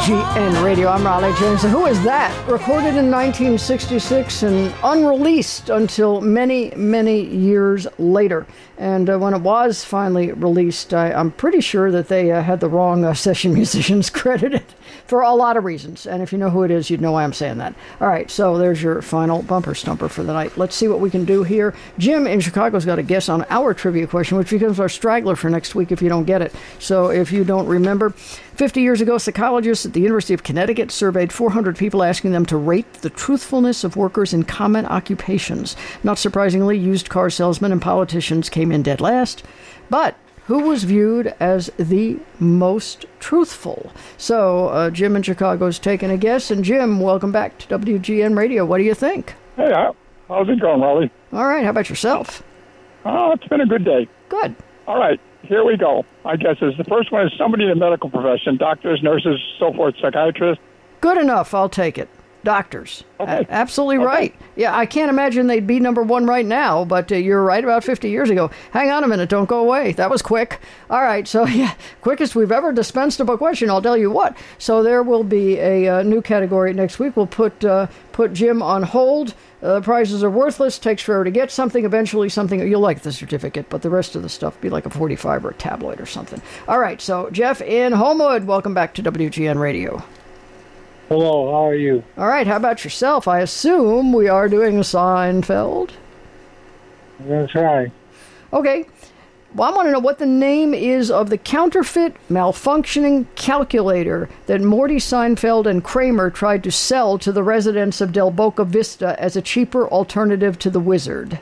WGN Radio. I'm Raleigh James. And who is that? Recorded in 1966 and unreleased until many, many years later. And when it was finally released, I'm pretty sure that they had the wrong session musicians credited for a lot of reasons. And if you know who it is, you'd know why I'm saying that. All right, so there's your final bumper stumper for the night. Let's see what we can do here. Jim in Chicago's got a guess on our trivia question, which becomes our straggler for next week if you don't get it. So if you don't remember, 50 years ago, psychologists at the University of Connecticut surveyed 400 people asking them to rate the truthfulness of workers in common occupations. Not surprisingly, used car salesmen and politicians came in dead last. But who was viewed as the most truthful? So Jim in Chicago's taking a guess. And Jim, welcome back to WGN Radio. What do you think? Hey, how's it going, Raleigh? All right. How about yourself? It's been a good day. Good. All right. Here we go. I guess the first one is somebody in the medical profession, doctors, nurses, so forth, psychiatrists. Good enough. I'll take it. Doctors. Okay. Absolutely okay. Right. Yeah, I can't imagine they'd be number one right now, but you're right about 50 years ago. Hang on a minute. Don't go away. That was quick. All right. So, yeah, quickest we've ever dispensed of a question, I'll tell you what. So there will be a new category next week. We'll put Jim on hold. Prizes are worthless. Takes forever to get something. Eventually something. You'll like the certificate, but the rest of the stuff be like a 45 or a tabloid or something. All right. So, Jeff in Homewood, welcome back to WGN Radio. Hello, how are you? All right, how about yourself? I assume we are doing Seinfeld. I'm going to try. Okay. Well, I want to know what the name is of the counterfeit, malfunctioning calculator that Morty Seinfeld and Kramer tried to sell to the residents of Del Boca Vista as a cheaper alternative to the Wizard.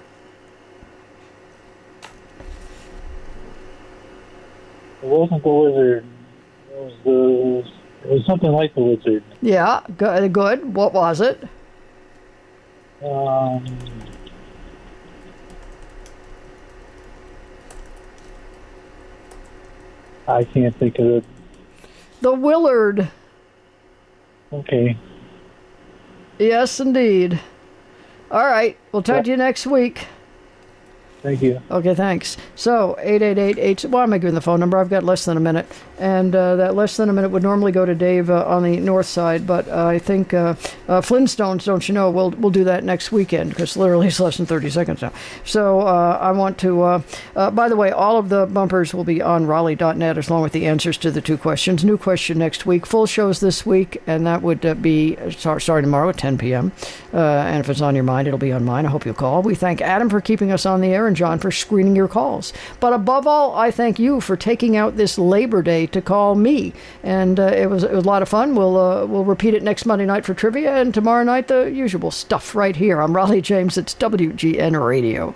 It wasn't the Wizard. It was something like the Wizard. Yeah, good. What was it? I can't think of it. The Willard. Okay. Yes, indeed. All right, we'll talk to you next week. Thank you. Okay, thanks. So, 888-8... Why am I giving the phone number? I've got less than a minute. And that less than a minute would normally go to Dave on the north side, but I think Flintstones, don't you know, we'll do that next weekend, because literally it's less than 30 seconds now. So, I want to... by the way, all of the bumpers will be on Raleigh.net, along with the answers to the two questions. New question next week. Full shows this week, and that would be starting tomorrow at 10 p.m. And if it's on your mind, it'll be on mine. I hope you'll call. We thank Adam for keeping us on the air, and John for screening your calls. But above all, I thank you for taking out this Labor Day to call me. And it was a lot of fun. We'll repeat it next Monday night for trivia, and tomorrow night the usual stuff right here. I'm Raleigh James. It's WGN Radio.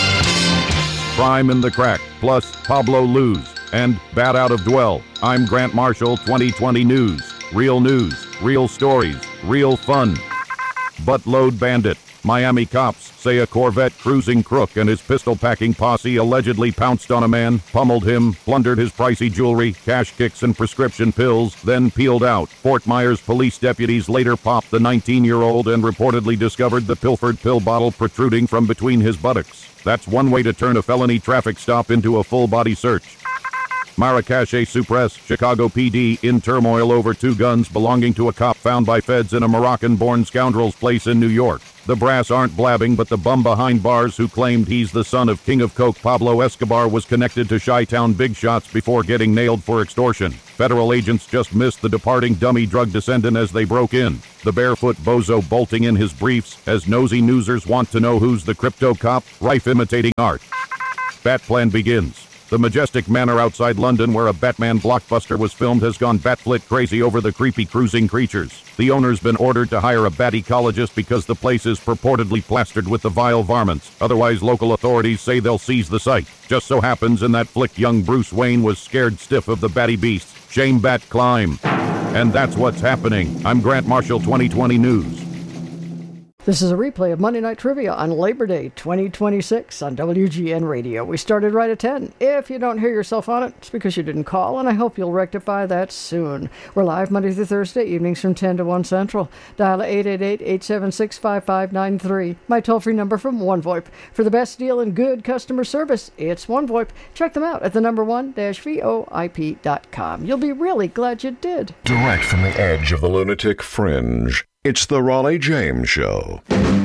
Crime in the Crack, plus Pablo Luz, and Bat Out of Dwell. I'm Grant Marshall, 2020 News. Real stories, real fun. Buttload Bandit. Miami cops say a Corvette cruising crook and his pistol-packing posse allegedly pounced on a man, pummeled him, plundered his pricey jewelry, cash kicks and prescription pills, then peeled out. Fort Myers police deputies later popped the 19-year-old and reportedly discovered the pilfered pill bottle protruding from between his buttocks. That's one way to turn a felony traffic stop into a full-body search. Marrakeche Suppress, Chicago PD in turmoil over two guns belonging to a cop found by feds in a Moroccan-born scoundrel's place in New York. The brass aren't blabbing, but the bum behind bars who claimed he's the son of King of Coke Pablo Escobar was connected to Chi-Town big shots before getting nailed for extortion. Federal agents just missed the departing dummy drug descendant as they broke in. The barefoot bozo bolting in his briefs as nosy newsers want to know who's the crypto cop, rife imitating art. Batplan begins. The majestic manor outside London where a Batman blockbuster was filmed has gone batflit crazy over the creepy cruising creatures. The owner's been ordered to hire a bat ecologist because the place is purportedly plastered with the vile varmints. Otherwise, local authorities say they'll seize the site. Just so happens in that flick young Bruce Wayne was scared stiff of the batty beasts. Shame Bat climb. And that's what's happening. I'm Grant Marshall, 2020 News. This is a replay of Monday Night Trivia on Labor Day 2026 on WGN Radio. We started right at 10. If you don't hear yourself on it, it's because you didn't call, and I hope you'll rectify that soon. We're live Monday through Thursday evenings from 10 to 1 Central. Dial 888-876-5593. My toll-free number from OneVoIP. For the best deal and good customer service, it's OneVoIP. Check them out at the number one-voip.com. You'll be really glad you did. Direct from the edge of the lunatic fringe, it's the Raleigh James Show.